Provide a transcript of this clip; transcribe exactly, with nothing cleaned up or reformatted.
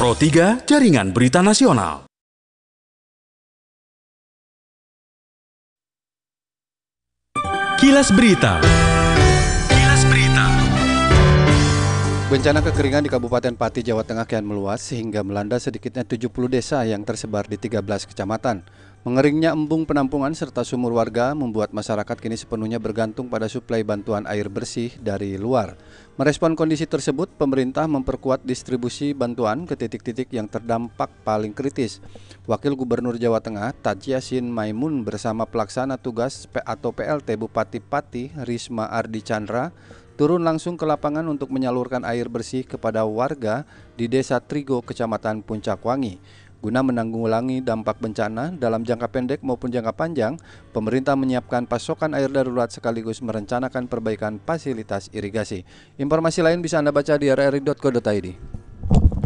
Pro tiga, Jaringan Berita Nasional. Kilas Berita. Kilas Berita. Bencana kekeringan di Kabupaten Pati, Jawa Tengah kian meluas sehingga melanda sedikitnya tujuh puluh desa yang tersebar di tiga belas kecamatan. Mengeringnya embung penampungan serta sumur warga membuat masyarakat kini sepenuhnya bergantung pada suplai bantuan air bersih dari luar. Merespon kondisi tersebut, pemerintah memperkuat distribusi bantuan ke titik-titik yang terdampak paling kritis. Wakil Gubernur Jawa Tengah, Taji Yasin Maimun bersama pelaksana tugas atau P L T Bupati Pati, Risma Ardi Chandra, turun langsung ke lapangan untuk menyalurkan air bersih kepada warga di Desa Trigo, Kecamatan Puncak Wangi. Guna menanggulangi dampak bencana dalam jangka pendek maupun jangka panjang, pemerintah menyiapkan pasokan air darurat sekaligus merencanakan perbaikan fasilitas irigasi. Informasi lain bisa Anda baca di r r i titik co titik i d.